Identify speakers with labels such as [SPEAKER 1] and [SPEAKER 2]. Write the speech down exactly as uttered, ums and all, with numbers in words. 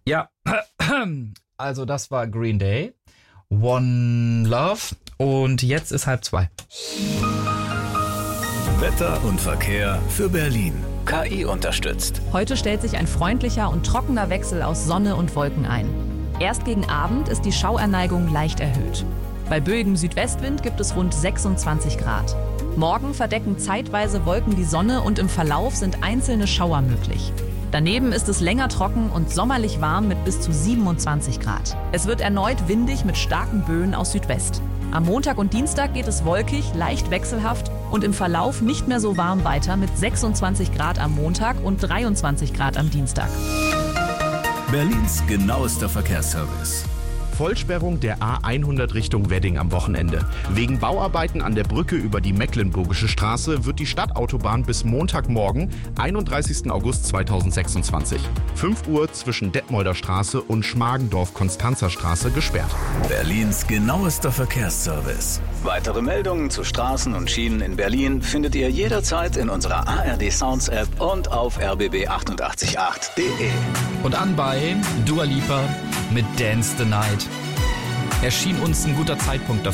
[SPEAKER 1] Ja, also das war Green Day, One Love und jetzt ist halb zwei.
[SPEAKER 2] Wetter und Verkehr für Berlin. K I unterstützt.
[SPEAKER 3] Heute stellt sich ein freundlicher und trockener Wechsel aus Sonne und Wolken ein. Erst gegen Abend ist die Schauerneigung leicht erhöht. Bei böigem Südwestwind gibt es rund sechsundzwanzig Grad. Morgen verdecken zeitweise Wolken die Sonne und im Verlauf sind einzelne Schauer möglich. Daneben ist es länger trocken und sommerlich warm mit bis zu siebenundzwanzig Grad. Es wird erneut windig mit starken Böen aus Südwest. Am Montag und Dienstag geht es wolkig, leicht wechselhaft und im Verlauf nicht mehr so warm weiter mit sechsundzwanzig Grad am Montag und dreiundzwanzig Grad am Dienstag.
[SPEAKER 2] Berlins genauester Verkehrsservice.
[SPEAKER 4] Vollsperrung der A hundert Richtung Wedding am Wochenende. Wegen Bauarbeiten an der Brücke über die Mecklenburgische Straße wird die Stadtautobahn bis Montagmorgen, einunddreißigsten August zweitausendsechsundzwanzig, fünf Uhr zwischen Detmolder Straße und Schmargendorf-Konstanzer Straße gesperrt.
[SPEAKER 2] Berlins genauester Verkehrsservice. Weitere Meldungen zu Straßen und Schienen in Berlin findet ihr jederzeit in unserer A R D Sounds App und auf r b b achtundachtzig Komma acht punkt de.
[SPEAKER 1] Und an bei Dua Lipa mit Dance the Night. Erschien uns ein guter Zeitpunkt dafür.